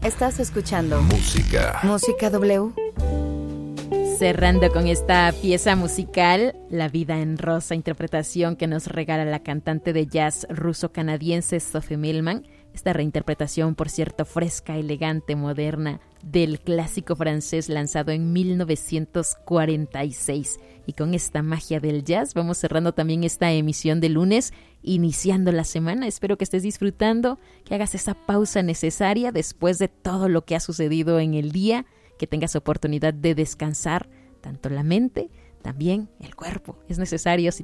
Estás escuchando Música W. Cerrando con esta pieza musical, La vida en rosa, interpretación que nos regala la cantante de jazz ruso-canadiense Sophie Millman. Esta reinterpretación, por cierto, fresca, elegante, moderna, del clásico francés lanzado en 1946. Y con esta magia del jazz vamos cerrando también esta emisión de lunes, iniciando la semana. Espero que estés disfrutando, que hagas esa pausa necesaria después de todo lo que ha sucedido en el día, que tengas oportunidad de descansar tanto la mente, también el cuerpo. Es necesario si